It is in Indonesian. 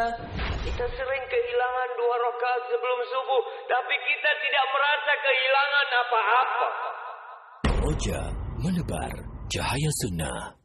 Kita sering kehilangan 2 rakaat sebelum subuh, tapi kita tidak merasa kehilangan apa-apa. Roja menebar cahaya sunnah.